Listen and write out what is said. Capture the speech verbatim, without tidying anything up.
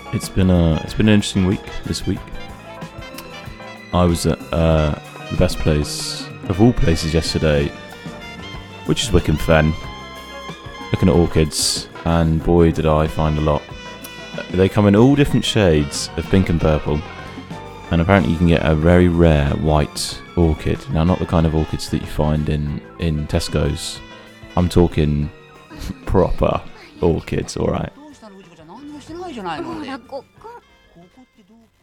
It's been a it's been an interesting week this week. I was at uh, the best place of all places yesterday, which is Wycombe Fen, looking at orchids, and boy did I find a lot. They come in all different shades of pink and purple, and apparently you can get a very rare white orchid. Now, not the kind of orchids that you find in, in Tesco's. I'm talking proper orchids, alright.